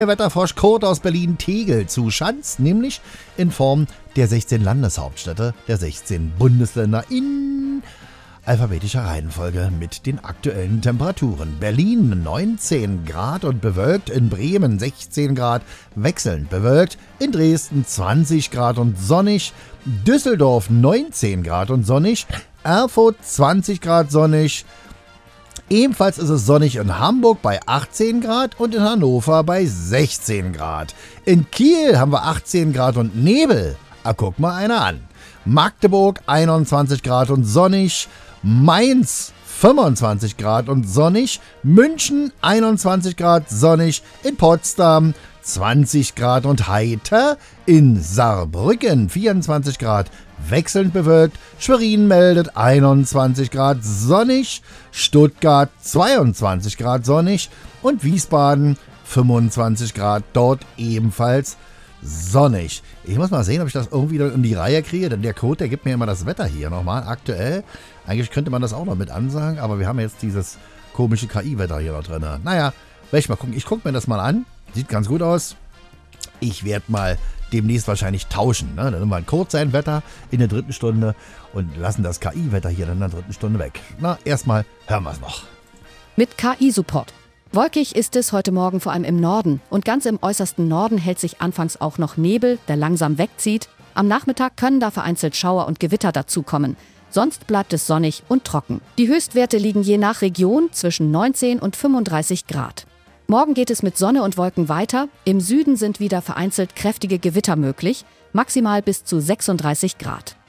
Der Wetterfrosch Kurt aus Berlin-Tegel zu Schanz, nämlich in Form der 16 Landeshauptstädte der 16 Bundesländer in alphabetischer Reihenfolge mit den aktuellen Temperaturen. Berlin 19 Grad und bewölkt, in Bremen 16 Grad, wechselnd bewölkt, in Dresden 20 Grad und sonnig, Düsseldorf 19 Grad und sonnig, Erfurt 20 Grad sonnig. Ebenfalls ist es sonnig in Hamburg bei 18 Grad und in Hannover bei 16 Grad. In Kiel haben wir 18 Grad und Nebel. Guck mal einer an. Magdeburg 21 Grad und sonnig. Mainz 25 Grad und sonnig. München 21 Grad sonnig. In Potsdam 20 Grad und heiter. In Saarbrücken 24 Grad wechselnd bewölkt. Schwerin meldet 21 Grad sonnig. Stuttgart 22 Grad sonnig. Und Wiesbaden 25 Grad, dort ebenfalls sonnig. Ich muss mal sehen, ob ich das irgendwie in die Reihe kriege, denn der Code, der gibt mir immer das Wetter hier nochmal aktuell. Eigentlich könnte man das auch noch mit ansagen, aber wir haben jetzt dieses komische KI-Wetter hier noch drin. Naja, werde ich mal gucken. Ich gucke mir das mal an. Sieht ganz gut aus. Ich werde mal demnächst wahrscheinlich tauschen. Ne? Dann nehmen wir ein Code sein Wetter in der 3. Stunde und lassen das KI-Wetter hier dann in der 3. Stunde weg. Na, erstmal hören wir es noch. Mit KI-Support. Wolkig ist es heute Morgen vor allem im Norden und ganz im äußersten Norden hält sich anfangs auch noch Nebel, der langsam wegzieht. Am Nachmittag können da vereinzelt Schauer und Gewitter dazukommen. Sonst bleibt es sonnig und trocken. Die Höchstwerte liegen je nach Region zwischen 19 und 35 Grad. Morgen geht es mit Sonne und Wolken weiter. Im Süden sind wieder vereinzelt kräftige Gewitter möglich, maximal bis zu 36 Grad.